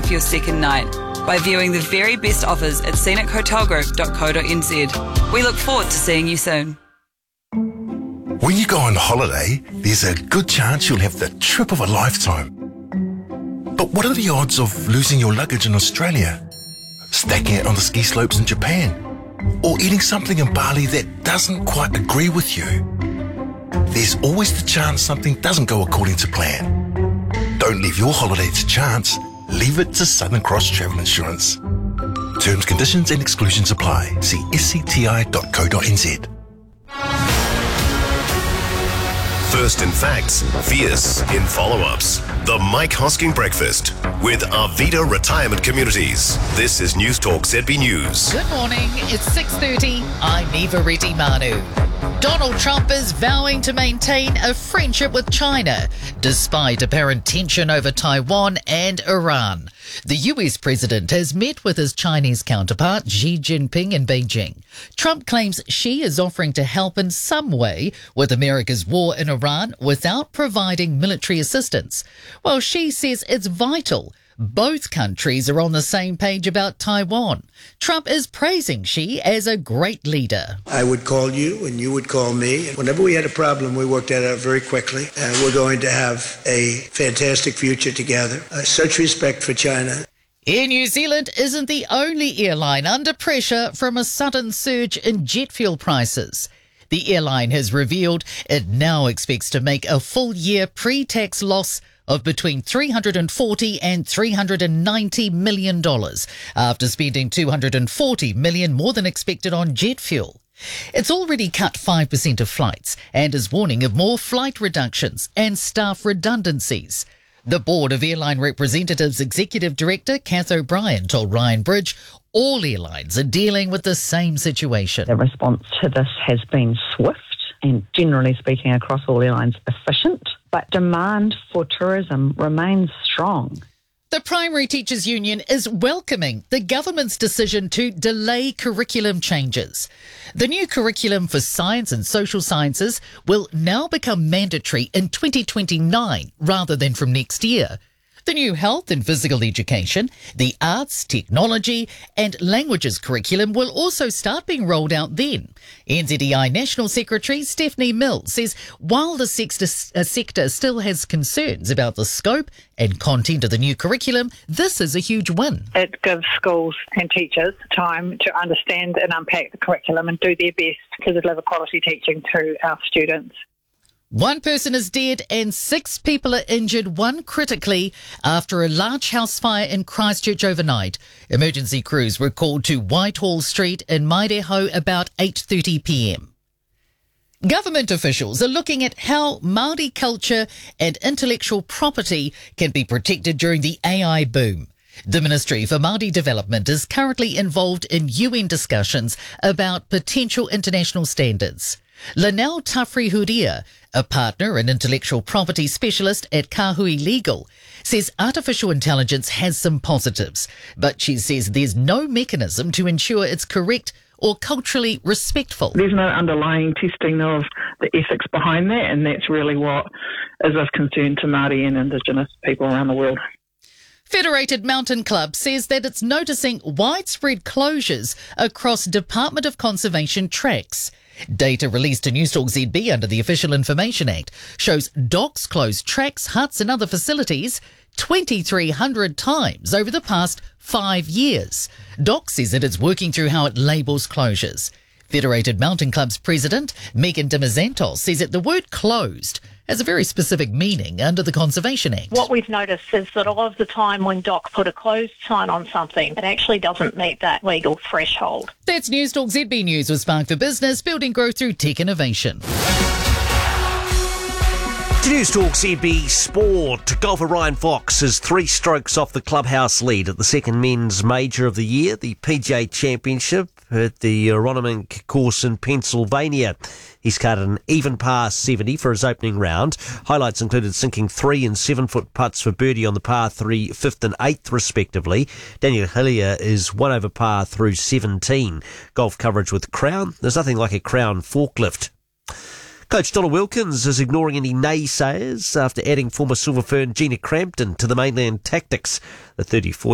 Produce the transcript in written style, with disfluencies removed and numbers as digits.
for your second night by viewing the very best offers at scenichotelgroup.co.nz. We look forward to seeing you soon. When you go on holiday, there's a good chance you'll have the trip of a lifetime. But what are the odds of losing your luggage in Australia, stacking it on the ski slopes in Japan, or eating something in Bali that doesn't quite agree with you? There's always the chance something doesn't go according to plan. Don't leave your holiday to chance. Leave it to Southern Cross Travel Insurance. Terms, conditions and exclusions apply. See scti.co.nz. First in facts, fierce in follow-ups. The Mike Hosking Breakfast with Arvida Retirement Communities. This is News Talk ZB News. Good morning, it's 6:30. I'm Eva Reddy Manu. Donald Trump is vowing to maintain a friendship with China, despite apparent tension over Taiwan and Iran. The US president has met with his Chinese counterpart Xi Jinping in Beijing. Trump claims Xi is offering to help in some way with America's war in Iran without providing military assistance, while Xi says it's vital both countries are on the same page about Taiwan. Trump is praising Xi as a great leader. I would call you and you would call me. Whenever we had a problem, we worked that out very quickly. And we're going to have a fantastic future together. Such respect for China. Air New Zealand isn't the only airline under pressure from a sudden surge in jet fuel prices. The airline has revealed it now expects to make a full-year pre-tax loss of between $340 and $390 million after spending $240 million more than expected on jet fuel. It's already cut 5% of flights and is warning of more flight reductions and staff redundancies. The Board of Airline Representatives Executive Director Kath O'Brien told Ryan Bridge all airlines are dealing with the same situation. The response to this has been swift and, generally speaking, across all airlines, efficient. But demand for tourism remains strong. The Primary Teachers Union is welcoming the government's decision to delay curriculum changes. The new curriculum for science and social sciences will now become mandatory in 2029 rather than from next year. The new health and physical education, the arts, technology and languages curriculum will also start being rolled out then. NZEI National Secretary Stephanie Mills says while the sector still has concerns about the scope and content of the new curriculum, this is a huge win. It gives schools and teachers time to understand and unpack the curriculum and do their best to deliver quality teaching to our students. One person is dead and 6 people are injured, one critically, after a large house fire in Christchurch overnight. Emergency crews were called to Whitehall Street in Maireho about 8:30 p.m. Government officials are looking at how Māori culture and intellectual property can be protected during the AI boom. The Ministry for Māori Development is currently involved in UN discussions about potential international standards. Linnell Tafri-Huria, a partner and intellectual property specialist at Kahui Legal, says artificial intelligence has some positives, but she says there's no mechanism to ensure it's correct or culturally respectful. There's no underlying testing of the ethics behind that, and that's really what is of concern to Māori and Indigenous people around the world. Federated Mountain Club says that it's noticing widespread closures across Department of Conservation tracks. Data released to Newstalk ZB under the Official Information Act shows docks closed tracks, huts and other facilities 2,300 times over the past 5 years. DOC says that it's working through how it labels closures. Federated Mountain Club's president, Megan Dimizantos, says that the word closed has a very specific meaning under the Conservation Act. What we've noticed is that a lot of the time when DOC put a closed sign on something, it actually doesn't meet that legal threshold. That's Newstalk ZB News with Spark for Business, building growth through tech innovation. To Newstalk ZB Sport, golfer Ryan Fox is 3 strokes off the clubhouse lead at the second men's major of the year, the PGA Championship at the Ronimink course in Pennsylvania. He's cut an even par 70 for his opening round. Highlights included sinking 3 and 7-foot putts for birdie on the par 3, 5th and 8th respectively. Daniel Hillier is 1 over par through 17. Golf coverage with Crown. There's nothing like a Crown forklift. Coach Donna Wilkins is ignoring any naysayers after adding former Silver Fern Gina Crampton to the mainland tactics. The 34